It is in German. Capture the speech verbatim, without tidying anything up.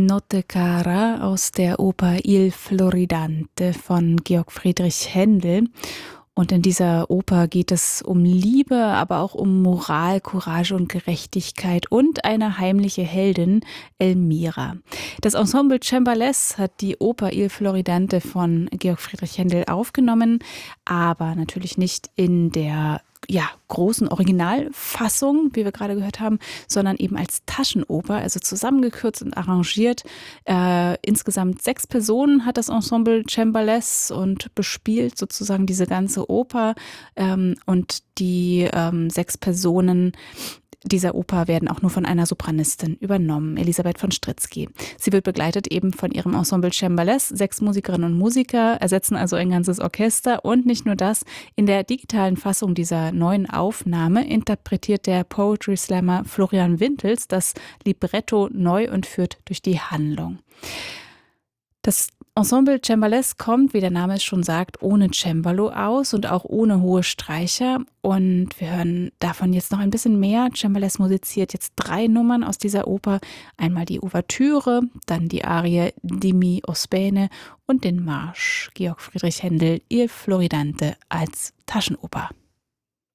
Notte cara aus der Oper Il Floridante von Georg Friedrich Händel. Und in dieser Oper geht es um Liebe, aber auch um Moral, Courage und Gerechtigkeit und eine heimliche Heldin, Elmira. Das Ensemble Cembales hat die Oper Il Floridante von Georg Friedrich Händel aufgenommen, aber natürlich nicht in der ja, großen Originalfassung, wie wir gerade gehört haben, sondern eben als Taschenoper, also zusammengekürzt und arrangiert. Äh, insgesamt sechs Personen hat das Ensemble Cembales und bespielt sozusagen diese ganze Oper. Ähm, und die ähm, sechs Personen dieser Oper werden auch nur von einer Sopranistin übernommen, Elisabeth von Stritzky. Sie wird begleitet eben von ihrem Ensemble Cembales. Sechs Musikerinnen und Musiker ersetzen also ein ganzes Orchester. Und nicht nur das, in der digitalen Fassung dieser neuen Aufnahme interpretiert der Poetry Slammer Florian Wintels das Libretto neu und führt durch die Handlung. Das Ensemble Cembales kommt, wie der Name es schon sagt, ohne Cembalo aus und auch ohne hohe Streicher. Und wir hören davon jetzt noch ein bisschen mehr. Cembales musiziert jetzt drei Nummern aus dieser Oper. Einmal die Ouvertüre, dann die Arie Di mi Ospene und den Marsch Georg Friedrich Händel Il Floridante als Taschenoper.